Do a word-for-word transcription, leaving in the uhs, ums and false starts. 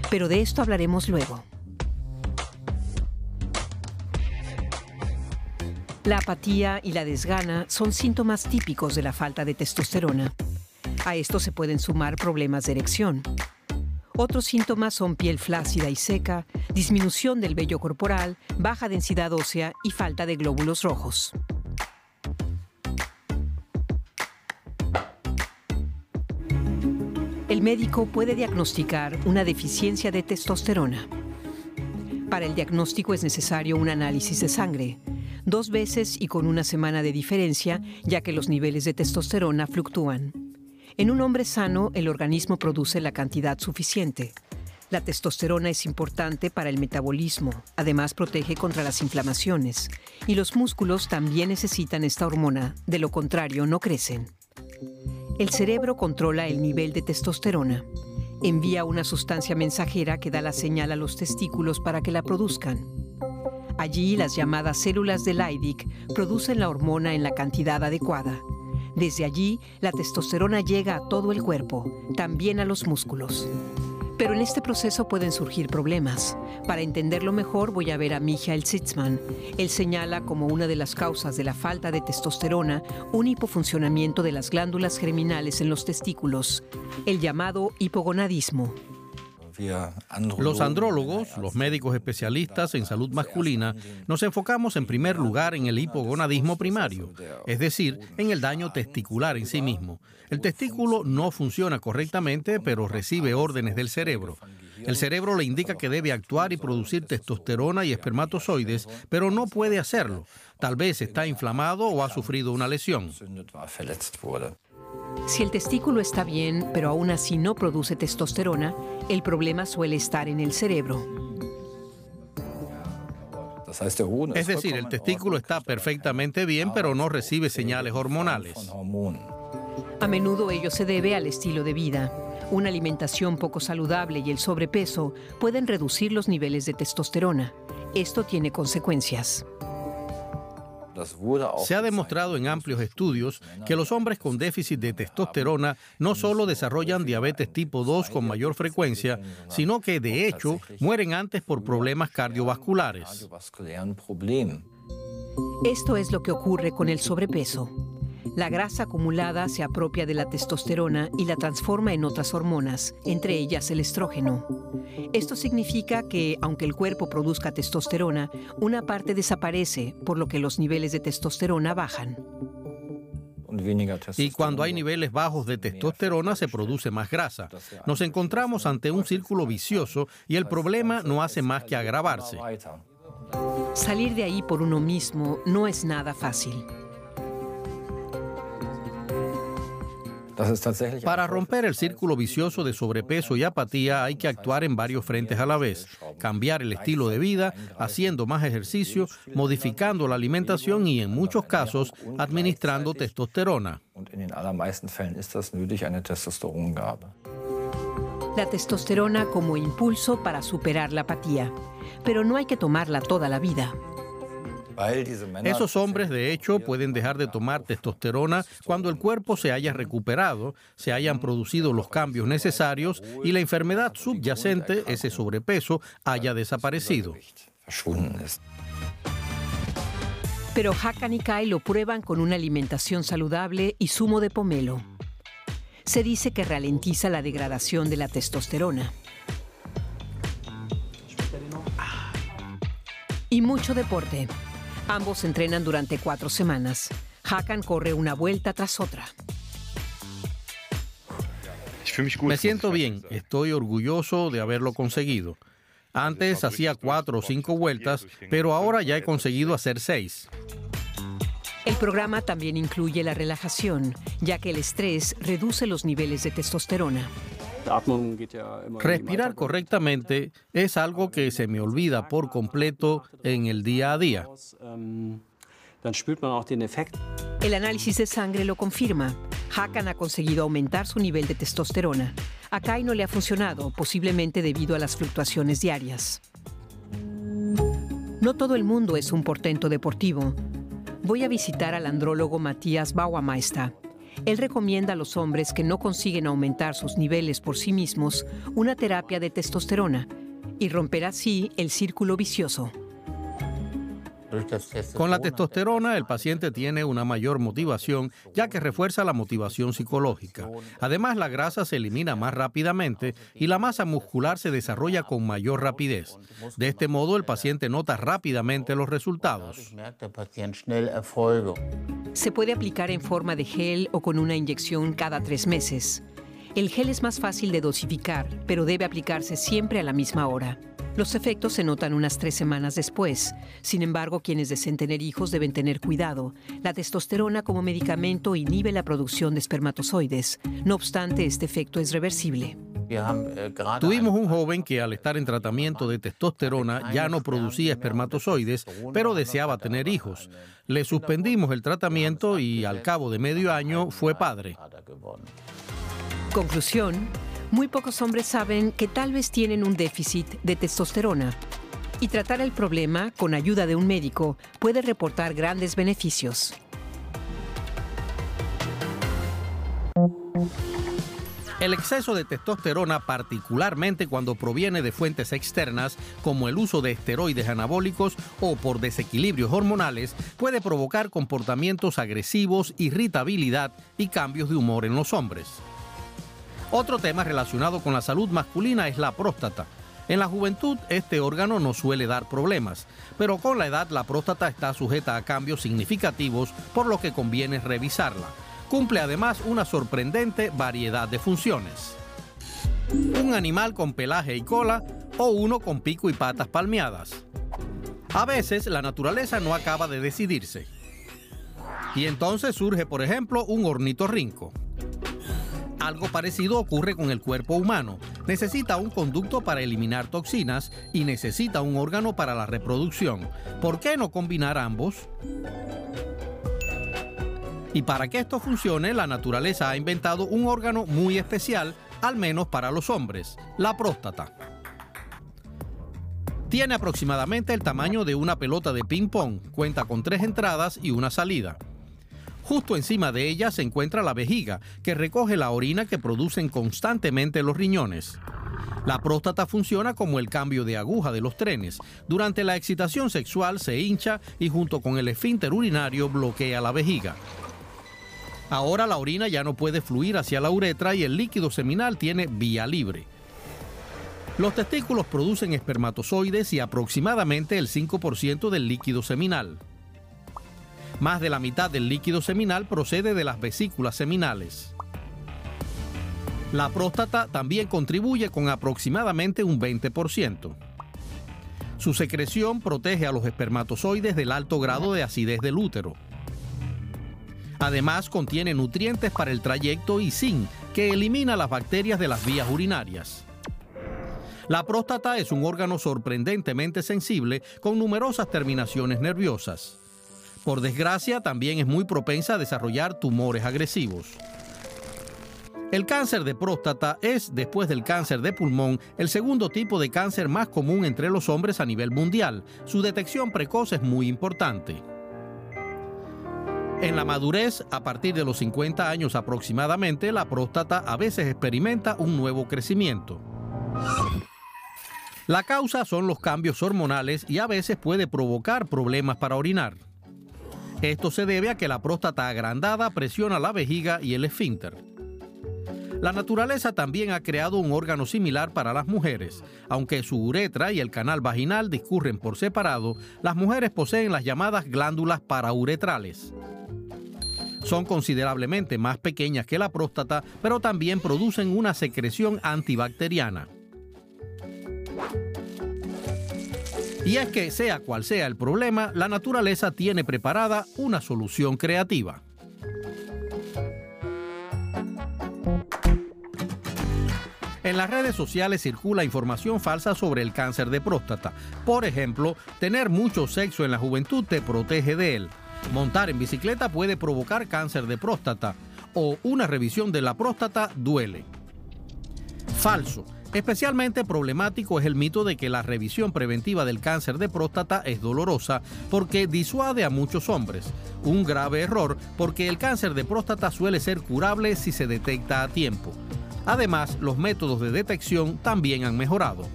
Pero de esto hablaremos luego. La apatía y la desgana son síntomas típicos de la falta de testosterona. A esto se pueden sumar problemas de erección. Otros síntomas son piel flácida y seca, disminución del vello corporal, baja densidad ósea y falta de glóbulos rojos. El médico puede diagnosticar una deficiencia de testosterona. Para el diagnóstico es necesario un análisis de sangre, dos veces y con una semana de diferencia, ya que los niveles de testosterona fluctúan. En un hombre sano, el organismo produce la cantidad suficiente. La testosterona es importante para el metabolismo, además protege contra las inflamaciones. Y los músculos también necesitan esta hormona, de lo contrario no crecen. El cerebro controla el nivel de testosterona. Envía una sustancia mensajera que da la señal a los testículos para que la produzcan. Allí, las llamadas células de Leydig producen la hormona en la cantidad adecuada. Desde allí, la testosterona llega a todo el cuerpo, también a los músculos. Pero en este proceso pueden surgir problemas. Para entenderlo mejor, voy a ver a Michael Sitzman. Él señala como una de las causas de la falta de testosterona un hipofuncionamiento de las glándulas germinales en los testículos, el llamado hipogonadismo. Los andrólogos, los médicos especialistas en salud masculina, nos enfocamos en primer lugar en el hipogonadismo primario, es decir, en el daño testicular en sí mismo. El testículo no funciona correctamente, pero recibe órdenes del cerebro. El cerebro le indica que debe actuar y producir testosterona y espermatozoides, pero no puede hacerlo. Tal vez está inflamado o ha sufrido una lesión. Si el testículo está bien, pero aún así no produce testosterona, el problema suele estar en el cerebro. Es decir, el testículo está perfectamente bien, pero no recibe señales hormonales. A menudo ello se debe al estilo de vida. Una alimentación poco saludable y el sobrepeso pueden reducir los niveles de testosterona. Esto tiene consecuencias. Se ha demostrado en amplios estudios que los hombres con déficit de testosterona no solo desarrollan diabetes tipo dos con mayor frecuencia, sino que de hecho mueren antes por problemas cardiovasculares. Esto es lo que ocurre con el sobrepeso. La grasa acumulada se apropia de la testosterona y la transforma en otras hormonas, entre ellas el estrógeno. Esto significa que, aunque el cuerpo produzca testosterona, una parte desaparece, por lo que los niveles de testosterona bajan. Y cuando hay niveles bajos de testosterona se produce más grasa. Nos encontramos ante un círculo vicioso y el problema no hace más que agravarse. Salir de ahí por uno mismo no es nada fácil. Para romper el círculo vicioso de sobrepeso y apatía hay que actuar en varios frentes a la vez. Cambiar el estilo de vida, haciendo más ejercicio, modificando la alimentación y, en muchos casos, administrando testosterona. La testosterona como impulso para superar la apatía. Pero no hay que tomarla toda la vida. Esos hombres, de hecho, pueden dejar de tomar testosterona cuando el cuerpo se haya recuperado, se hayan producido los cambios necesarios y la enfermedad subyacente, ese sobrepeso, haya desaparecido. Pero Hakan y Kai lo prueban con una alimentación saludable y zumo de pomelo. Se dice que ralentiza la degradación de la testosterona. Y mucho deporte. Ambos entrenan durante cuatro semanas. Hakan corre una vuelta tras otra. Me siento bien, estoy orgulloso de haberlo conseguido. Antes hacía cuatro o cinco vueltas, pero ahora ya he conseguido hacer seis. El programa también incluye la relajación, ya que el estrés reduce los niveles de testosterona. Respirar correctamente es algo que se me olvida por completo en el día a día. El análisis de sangre lo confirma. Hakan ha conseguido aumentar su nivel de testosterona. A Kai no le ha funcionado, posiblemente debido a las fluctuaciones diarias. No todo el mundo es un portento deportivo. Voy a visitar al andrólogo Matías Bauermeister. Él recomienda a los hombres que no consiguen aumentar sus niveles por sí mismos una terapia de testosterona y romper así el círculo vicioso. Con la testosterona, el paciente tiene una mayor motivación, ya que refuerza la motivación psicológica. Además, la grasa se elimina más rápidamente y la masa muscular se desarrolla con mayor rapidez. De este modo, el paciente nota rápidamente los resultados. Se puede aplicar en forma de gel o con una inyección cada tres meses. El gel es más fácil de dosificar, pero debe aplicarse siempre a la misma hora. Los efectos se notan unas tres semanas después. Sin embargo, quienes deseen tener hijos deben tener cuidado. La testosterona como medicamento inhibe la producción de espermatozoides. No obstante, este efecto es reversible. Tuvimos un joven que al estar en tratamiento de testosterona ya no producía espermatozoides, pero deseaba tener hijos. Le suspendimos el tratamiento y al cabo de medio año fue padre. Conclusión: muy pocos hombres saben que tal vez tienen un déficit de testosterona. Y tratar el problema con ayuda de un médico puede reportar grandes beneficios. El exceso de testosterona, particularmente cuando proviene de fuentes externas, como el uso de esteroides anabólicos o por desequilibrios hormonales, puede provocar comportamientos agresivos, irritabilidad y cambios de humor en los hombres. Otro tema relacionado con la salud masculina es la próstata. En la juventud, este órgano no suele dar problemas, pero con la edad la próstata está sujeta a cambios significativos, por lo que conviene revisarla. Cumple además una sorprendente variedad de funciones. Un animal con pelaje y cola o uno con pico y patas palmeadas. A veces la naturaleza no acaba de decidirse. Y entonces surge, por ejemplo, un ornitorrinco. Algo parecido ocurre con el cuerpo humano. Necesita un conducto para eliminar toxinas y necesita un órgano para la reproducción. ¿Por qué no combinar ambos? Y para que esto funcione, la naturaleza ha inventado un órgano muy especial, al menos para los hombres: la próstata. Tiene aproximadamente el tamaño de una pelota de ping-pong, cuenta con tres entradas y una salida. Justo encima de ella se encuentra la vejiga, que recoge la orina que producen constantemente los riñones. La próstata funciona como el cambio de aguja de los trenes. Durante la excitación sexual se hincha y junto con el esfínter urinario bloquea la vejiga. Ahora la orina ya no puede fluir hacia la uretra y el líquido seminal tiene vía libre. Los testículos producen espermatozoides y aproximadamente el cinco por ciento del líquido seminal. Más de la mitad del líquido seminal procede de las vesículas seminales. La próstata también contribuye con aproximadamente un veinte por ciento. Su secreción protege a los espermatozoides del alto grado de acidez del útero. Además, contiene nutrientes para el trayecto y zinc, que elimina las bacterias de las vías urinarias. La próstata es un órgano sorprendentemente sensible con numerosas terminaciones nerviosas. Por desgracia, también es muy propensa a desarrollar tumores agresivos. El cáncer de próstata es, después del cáncer de pulmón, el segundo tipo de cáncer más común entre los hombres a nivel mundial. Su detección precoz es muy importante. En la madurez, a partir de los cincuenta años aproximadamente, la próstata a veces experimenta un nuevo crecimiento. La causa son los cambios hormonales y a veces puede provocar problemas para orinar. Esto se debe a que la próstata agrandada presiona la vejiga y el esfínter. La naturaleza también ha creado un órgano similar para las mujeres. Aunque su uretra y el canal vaginal discurren por separado, las mujeres poseen las llamadas glándulas parauretrales. Son considerablemente más pequeñas que la próstata, pero también producen una secreción antibacteriana. Y es que, sea cual sea el problema, la naturaleza tiene preparada una solución creativa. En las redes sociales circula información falsa sobre el cáncer de próstata. Por ejemplo, tener mucho sexo en la juventud te protege de él. Montar en bicicleta puede provocar cáncer de próstata. O una revisión de la próstata duele. Falso. Especialmente problemático es el mito de que la revisión preventiva del cáncer de próstata es dolorosa porque disuade a muchos hombres. Un grave error porque el cáncer de próstata suele ser curable si se detecta a tiempo. Además, los métodos de detección también han mejorado.